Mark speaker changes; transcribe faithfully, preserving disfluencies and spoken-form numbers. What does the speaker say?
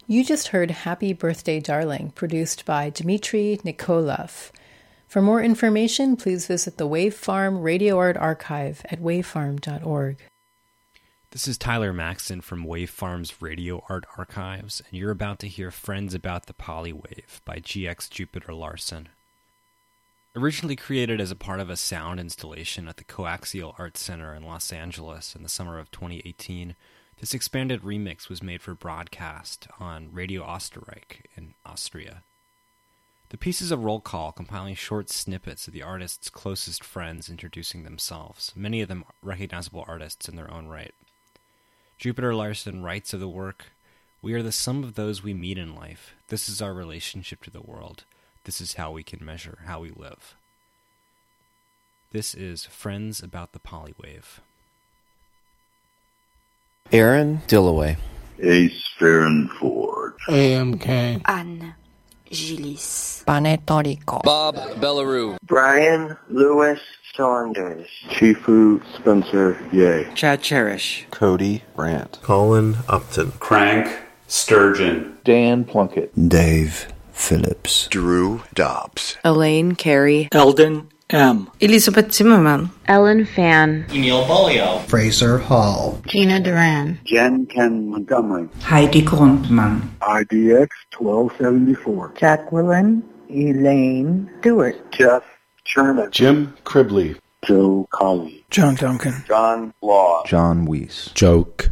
Speaker 1: You just heard Happy Birthday Darling, produced by Dmitry Nikolov. For more information, please visit the Wave Farm Radio Art Archive at wave farm dot org.
Speaker 2: This is Tyler Maxton from Wave Farm's Radio Art Archives, and you're about to hear Friends About the Polywave by G X Jupiter Larson. Originally created as a part of a sound installation at the Coaxial Arts Center in Los Angeles in the summer of twenty eighteen, this expanded remix was made for broadcast on Radio Österreich in Austria. The piece is a roll call compiling short snippets of the artist's closest friends introducing themselves, many of them recognizable artists in their own right. Jupiter Larson writes of the work, "We are the sum of those we meet in life. This is our relationship to the world. This is how we can measure how we live." This is Friends About the Polywave.
Speaker 3: Aaron Dillaway.
Speaker 4: Ace Farronford.
Speaker 5: A M K.
Speaker 6: Anne Gillis.
Speaker 7: Panetorico.
Speaker 8: Bob Bellarue.
Speaker 9: Brian Lewis Saunders.
Speaker 4: Chifu Spencer Yeh.
Speaker 10: Chad Cherish.
Speaker 3: Cody Brandt.
Speaker 11: Colin Upton.
Speaker 12: Crank Sturgeon.
Speaker 13: Dan Plunkett.
Speaker 14: Dave Phillips.
Speaker 15: Drew Dobbs.
Speaker 6: Elaine Carey.
Speaker 5: Eldon M.
Speaker 6: Elizabeth Zimmerman.
Speaker 16: Ellen Fan.
Speaker 17: Emil Bolio.
Speaker 18: Fraser Hall.
Speaker 16: Gina Duran.
Speaker 4: Jen Ken Montgomery.
Speaker 19: Heidi Grundmann.
Speaker 4: I D X twelve seventy-four.
Speaker 20: Jacqueline Elaine Stewart.
Speaker 4: Jeff Sherman.
Speaker 11: Jim Cribley.
Speaker 4: Joe Colley.
Speaker 5: John Duncan.
Speaker 4: John Law.
Speaker 14: John Weiss.
Speaker 11: Joke